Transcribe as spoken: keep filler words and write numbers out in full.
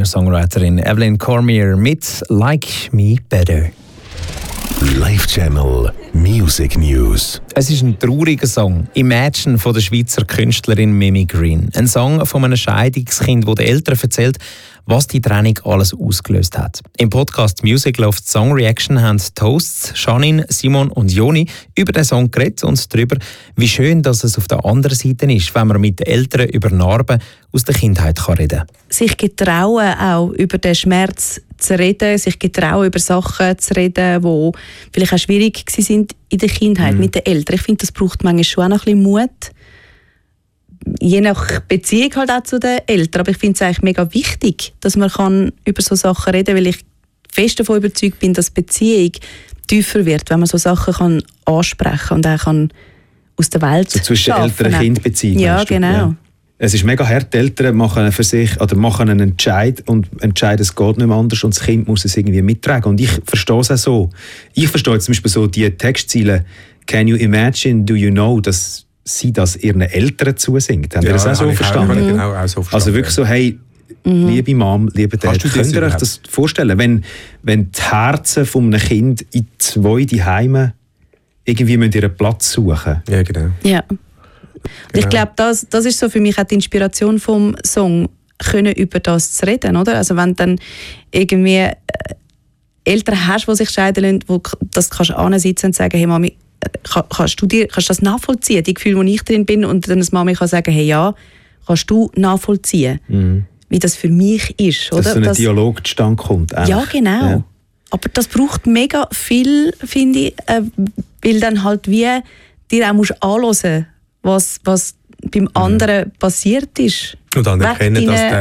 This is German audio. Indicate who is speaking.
Speaker 1: Singer-Songwriterin Evelyn Cormier mit «Like Me Better».
Speaker 2: Live Channel Music News.
Speaker 1: Es ist ein trauriger Song. «Imagine» von der Schweizer Künstlerin Mimi Green. Ein Song von einem Scheidungskind, wo den Eltern erzählt, was die Trennung alles ausgelöst hat. Im Podcast «Music Loves Song Reaction» haben die Hosts Janine, Simon und Joni über den Song geredet und darüber, wie schön dass es auf der anderen Seite ist, wenn man mit den Eltern über Narben aus der Kindheit reden kann.
Speaker 3: Sich getrauen, auch über den Schmerz zu reden, sich getrauen, über Sachen zu reden, die vielleicht auch schwierig waren in der Kindheit mhm. mit den Eltern. Ich finde, das braucht manchmal schon auch noch ein bisschen Mut. Je nach Beziehung halt auch zu den Eltern. Aber ich finde es eigentlich mega wichtig, dass man kann über so Sachen reden kann, weil ich fest davon überzeugt bin, dass Beziehung tiefer wird, wenn man so Sachen kann ansprechen und auch kann aus der Welt
Speaker 4: so zwischen
Speaker 3: schaffen.
Speaker 4: Eltern- und Kindbeziehung.
Speaker 3: Ja, genau. Ja.
Speaker 4: Es ist mega hart. Die Eltern machen für sich oder machen einen Entscheid und entscheiden, es geht nicht mehr anders und das Kind muss es irgendwie mittragen. Und ich verstehe es auch so. Ich verstehe zum Beispiel so die Textziele «Can you imagine, do you know», dass sie das ihren Eltern zusingt. Haben
Speaker 5: ja,
Speaker 4: ihr das auch so verstanden?
Speaker 5: Auch, mhm. genau, auch so verstanden?
Speaker 4: Also wirklich so, hey, mhm. liebe Mom, liebe Dad, könnt ihr euch das vorstellen, wenn, wenn die Herzen von einem Kind in zwei Heime irgendwie müssen ihren Platz suchen?
Speaker 5: Ja, genau.
Speaker 3: Ja. Genau. Ich glaube, das, das ist so für mich auch die Inspiration vom Song, können über das zu reden, oder? Also wenn dann irgendwie äh, Eltern hast, die sich scheiden lassen, wo das kannst du ansitzen und sagen, hey Mami, kann, kannst du dir, kannst das nachvollziehen, die Gefühle, wo ich drin bin, und dann das Mami kann sagen, hey ja, kannst du nachvollziehen, mhm. wie das für mich ist, oder?
Speaker 4: Dass so ein
Speaker 3: das,
Speaker 4: Dialog zustande kommt. Eigentlich.
Speaker 3: Ja, genau. Ja. Aber das braucht mega viel, finde ich, äh, weil dann halt wie dir auch musst anhören, was, was beim anderen passiert ist.
Speaker 5: Und dann erkennen, dass der